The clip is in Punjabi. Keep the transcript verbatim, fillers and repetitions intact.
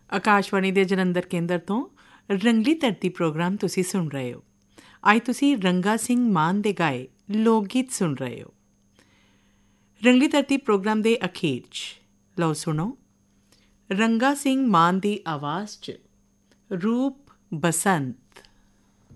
ਆਕਾਸ਼ਵਾਣੀ ਦੇ ਜਲੰਧਰ ਕੇਂਦਰ ਤੋਂ ਰੰਗਲੀ ਧਰਤੀ ਪ੍ਰੋਗਰਾਮ ਤੁਸੀਂ ਸੁਣ ਰਹੇ ਹੋ। ਅੱਜ ਤੁਸੀਂ ਰੰਗਾ ਸਿੰਘ ਮਾਨ ਦੇ ਗਾਏ ਲੋਕ ਗੀਤ ਸੁਣ ਰਹੇ ਹੋ। ਰੰਗਲੀ ਧਰਤੀ ਪ੍ਰੋਗਰਾਮ ਦੇ ਅਖੀਰ 'ਚ ਲਓ ਸੁਣੋ ਰੰਗਾ ਸਿੰਘ ਮਾਨ ਦੀ ਆਵਾਜ਼ 'ਚ ਰੂਪ ਬਸੰਤ।